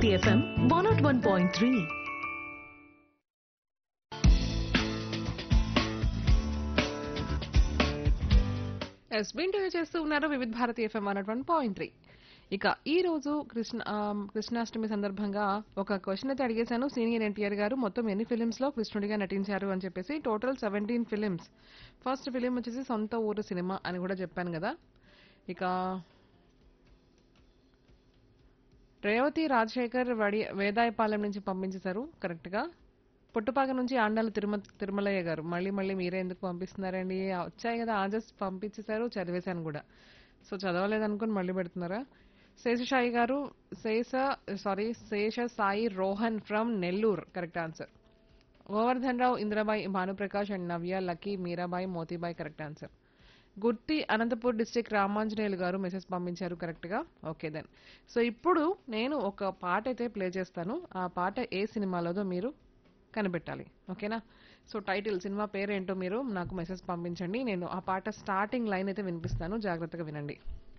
Bharati FM 101.3. వింటూ చేస్తూ ఉన్నారు వివిధ భారతి ఎఫ్ఎం 101.3. ఇక ఈ రోజు కృష్ణాష్టమి సందర్భంగా ఒక క్వశ్చన్ అయితే అడిగేశాను. సీనియర్ ఎన్టీఆర్ గారు మొత్తం ఎన్ని ఫిలిమ్స్ లో కృష్ణుడిగా నటించారు అని చెప్పేసి. Total 17 films. ఫస్ట్ ఫిలిం వచ్చేసి సొంత ఊరు సినిమా అని కూడా చెప్పాను కదా. ఇక రేవతి రాజశేఖర్ వేదాయపాలెం నుంచి పంపించేశారు కరెక్ట్ గా. పుట్టుపాక నుంచి ఆండాల తిరుమలయ్య గారు మళ్ళీ మళ్ళీ మీరే ఎందుకు పంపిస్తున్నారండి, వచ్చాయి కదా ఆజస్ పంపించేశారు, చదివేశాను కూడా. సో చదవలేదనుకుని మళ్ళీ పెడుతున్నారా. శేషసాయి గారు శేష Sai Rohan from Nellore correct answer. Govardhan Rao, Indrabai, Bhanuprakash and Navya, lucky, Mirabai, Motibai correct answer. గుర్తి Anantapur district Ramanjaneyulu గారు మెసేజ్ పంపించారు కరెక్ట్ గా. Okay then. సో ఇప్పుడు నేను ఒక పాట అయితే ప్లే చేస్తాను. ఆ పాట ఏ సినిమాలోదో మీరు కనిపెట్టాలి. ఓకేనా. సో టైటిల్ సినిమా పేరేంటో మీరు నాకు మెసేజ్ పంపించండి. నేను ఆ పాట స్టార్టింగ్ లైన్ అయితే వినిపిస్తాను, జాగ్రత్తగా వినండి.